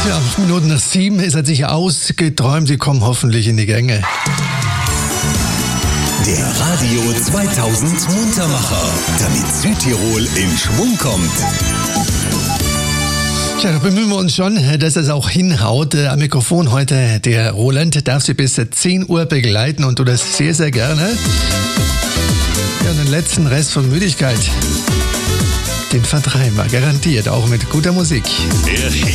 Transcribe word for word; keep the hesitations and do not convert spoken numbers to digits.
Ja, fünf Minuten nach sieben ist er sich ausgeträumt. Sie kommen hoffentlich in die Gänge. Der Radio zweitausend Muntermacher, damit Südtirol in Schwung kommt. Tja, da bemühen wir uns schon, dass das auch hinhaut. Am Mikrofon heute der Roland darf Sie bis zehn Uhr begleiten und du das sehr, sehr gerne. Ja, und den letzten Rest von Müdigkeit, den vertreiben wir garantiert, auch mit guter Musik. Der